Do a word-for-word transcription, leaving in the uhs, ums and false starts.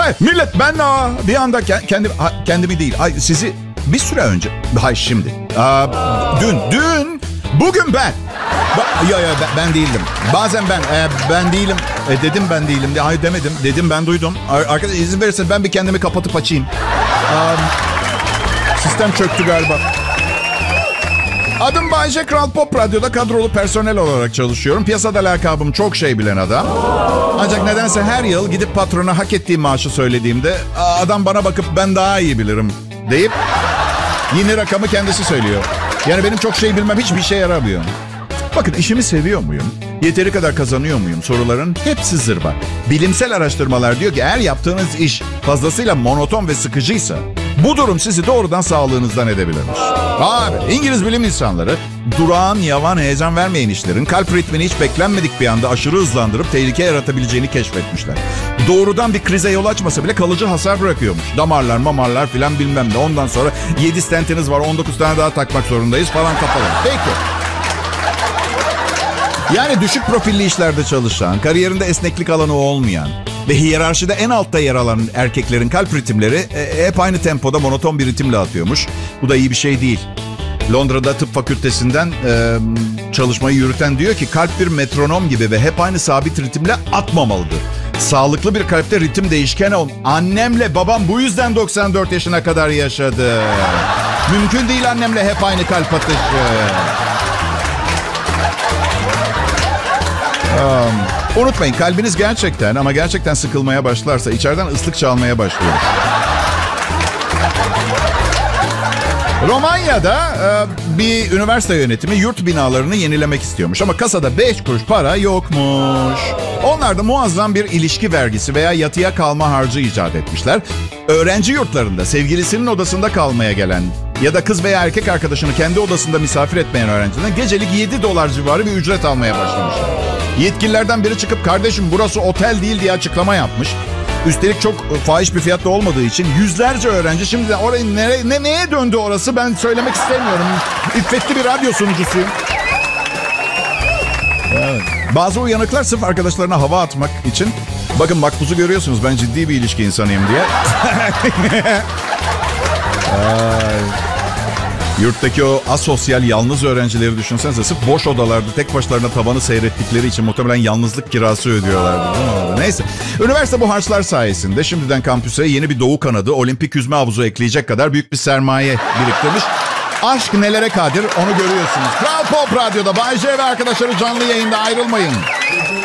Hayır millet ben aa, bir anda kendim, kendimi değil ay, sizi bir süre önce. Hayır şimdi. Aa, dün, dün, bugün ben. Ba- ya ya ben, ben değildim. Bazen ben e, ben değilim e, dedim ben değilim. Hayır demedim. Dedim ben duydum. Ar- arkadaş izin verirsen ben bir kendimi kapatıp açayım. Aa, sistem çöktü galiba. Adım Bayce, Kral Pop Radyo'da kadrolu personel olarak çalışıyorum. Piyasada lakabım çok şey bilen adam. Ancak nedense her yıl gidip patrona hak ettiğim maaşı söylediğimde adam bana bakıp ben daha iyi bilirim deyip yeni rakamı kendisi söylüyor. Yani benim çok şey bilmem hiçbir şey yaramıyor. Bakın işimi seviyor muyum? Yeteri kadar kazanıyor muyum? Soruların hepsi zırva. Bilimsel araştırmalar diyor ki eğer yaptığınız iş fazlasıyla monoton ve sıkıcıysa bu durum sizi doğrudan sağlığınızdan edebilirmiş. Abi İngiliz bilim insanları durağan, yavan, heyecan vermeyen işlerin kalp ritmini hiç beklenmedik bir anda aşırı hızlandırıp tehlike yaratabileceğini keşfetmişler. Doğrudan bir krize yol açmasa bile kalıcı hasar bırakıyormuş. Damarlar, mamarlar filan bilmem ne. Ondan sonra yedi stentiniz var, on dokuz tane daha takmak zorundayız falan kapalı. Peki. Yani düşük profilli işlerde çalışan, kariyerinde esneklik alanı olmayan ve hiyerarşide en altta yer alan erkeklerin kalp ritimleri e, hep aynı tempoda monoton bir ritimle atıyormuş. Bu da iyi bir şey değil. Londra'da tıp fakültesinden e, çalışmayı yürüten diyor ki kalp bir metronom gibi ve hep aynı sabit ritimle atmamalıdır. Sağlıklı bir kalpte ritim değişken ol. Annemle babam bu yüzden doksan dört yaşına kadar yaşadı. Mümkün değil annemle hep aynı kalp atışı. Um, unutmayın kalbiniz gerçekten ama gerçekten sıkılmaya başlarsa içeriden ıslık çalmaya başlıyor. Romanya'da e, bir üniversite yönetimi yurt binalarını yenilemek istiyormuş ama kasada beş kuruş para yokmuş. Onlar da muazzam bir ilişki vergisi veya yatıya kalma harcı icat etmişler. Öğrenci yurtlarında sevgilisinin odasında kalmaya gelen ya da kız veya erkek arkadaşını kendi odasında misafir etmeyen öğrenciden gecelik yedi dolar civarı bir ücret almaya başlamışlar. Yetkililerden biri çıkıp kardeşim burası otel değil diye açıklama yapmış. Üstelik çok fahiş bir fiyatta olmadığı için yüzlerce öğrenci şimdi orayı nere, ne, neye döndü orası ben söylemek istemiyorum. İffetli bir radyo sunucusuyum. Evet. Bazı uyanıklar sırf arkadaşlarına hava atmak için bakın makbuzu görüyorsunuz ben ciddi bir ilişki insanıyım diye. Ay. Yurttaki o asosyal yalnız öğrencileri düşünsenize sırf boş odalarda tek başlarına tavanı seyrettikleri için muhtemelen yalnızlık kirası ödüyorlardı. Neyse. Üniversite bu harçlar sayesinde şimdiden kampüse yeni bir doğu kanadı olimpik yüzme havuzu ekleyecek kadar büyük bir sermaye biriktirmiş. Aşk nelere kadir onu görüyorsunuz. Kral Pop Radyo'da Bay J ve arkadaşları canlı yayında ayrılmayın.